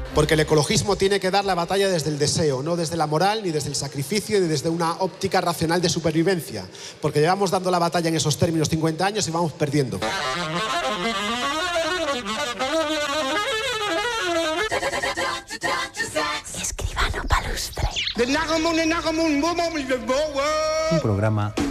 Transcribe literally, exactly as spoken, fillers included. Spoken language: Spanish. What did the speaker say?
Porque el ecologismo tiene que dar la batalla desde el deseo, no desde la moral, ni desde el sacrificio, ni desde una óptica racional de supervivencia. Porque llevamos dando la batalla en esos términos cincuenta años y vamos perdiendo. Escribano Palustre. Un programa